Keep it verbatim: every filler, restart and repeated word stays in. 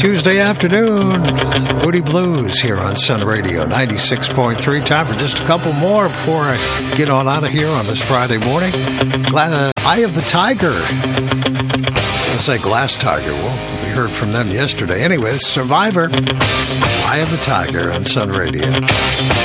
Tuesday afternoon, Moody Blues here on Sun Radio ninety-six point three. Time for just a couple more before I get on out of here on this Friday morning. Glad, uh, Eye of the Tiger. I'll say Glass Tiger. Well, we heard from them yesterday. Anyway, Survivor, Eye of the Tiger on Sun Radio.